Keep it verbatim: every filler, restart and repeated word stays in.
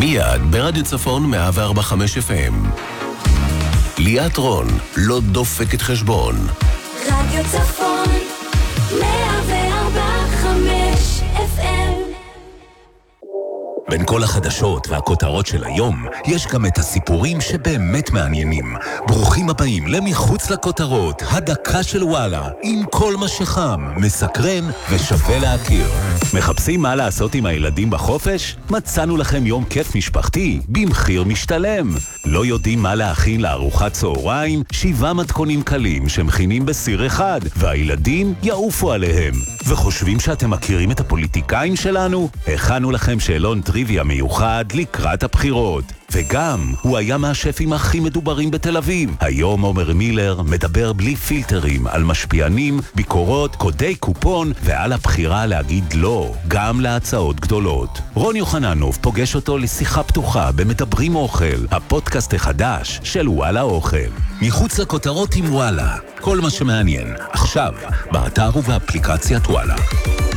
מיד ברדיו צפון מאה וארבע נקודה חמש אף אם. ליאת רון, לא דופקת חשבון. רדיו צפון מאה וארבע נקודה חמש אף אם. בין כל החדשות והכותרות של היום, יש גם את הסיפורים שבאמת מעניינים. ברוכים הבאים למחוץ לכותרות, הדקה של וואלה, עם כל מה שחם, מסקרן ושווה להכיר. מחפשים מה לעשות עם הילדים בחופש? מצאנו לכם יום כיף משפחתי, במחיר משתלם. לא יודעים מה להכין לארוחת צהריים? שבעה מתכונים קלים שמכינים בסיר אחד, והילדים יעופו עליהם. וחושבים שאתם מכירים את הפוליטיקאים שלנו? הכנו לכם שאלון טריוויה מיוחד לקראת הבחירות. וגם, הוא היה מהשפים הכי מדוברים בתל אביב. היום עומר מילר מדבר בלי פילטרים על משפיענים, ביקורות, קודי קופון ועל הבחירה להגיד לא, גם להצעות גדולות. רון יוחננוב פוגש אותו לשיחה פתוחה במדברים אוכל, הפודקאסט החדש של וואלה אוכל. מחוץ לכותרות עם וואלה, כל מה שמעניין, עכשיו, באתר ובאפליקציית וואלה.